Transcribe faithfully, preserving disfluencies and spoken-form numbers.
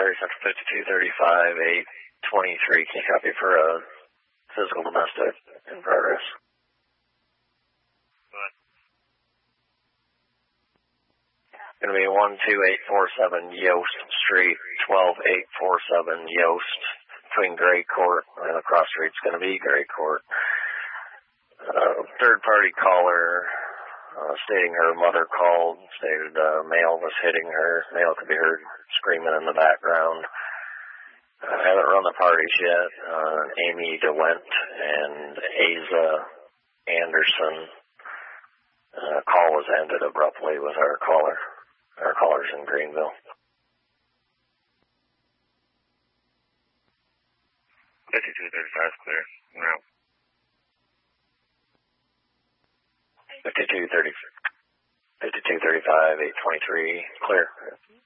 Prairie Central fifty-two thirty-five, eight twenty-three. Can you copy for a physical domestic in progress? What? Going to be one two eight four seven Yost Street, twelve eight four seven Yost, between Gray Court and the cross street's going to be Gray Court. Uh, third party caller uh, stating her mother called, stated uh, male was hitting her. Male could be heard screaming in the background. I uh, haven't run the parties yet. Uh, Amy DeWent and Asa Anderson. Uh, call was ended abruptly with our caller. Our callers in Greenville. fifty-two thirty-five clear. Now. fifty-two thirty, fifty-two thirty-five, eight twenty-three, clear.